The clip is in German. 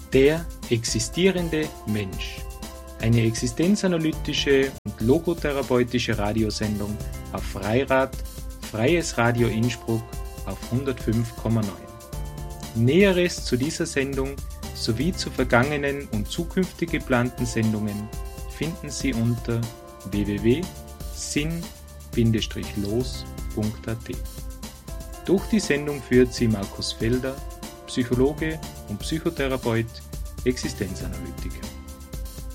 Der existierende Mensch. Eine existenzanalytische und logotherapeutische Radiosendung auf Freirad, Freies Radio Innsbruck auf 105,9. Näheres zu dieser Sendung sowie zu vergangenen und zukünftig geplanten Sendungen finden Sie unter www.sinn-los.at. Durch die Sendung führt Sie Markus Felder, Psychologe und Psychotherapeut, Existenzanalytiker.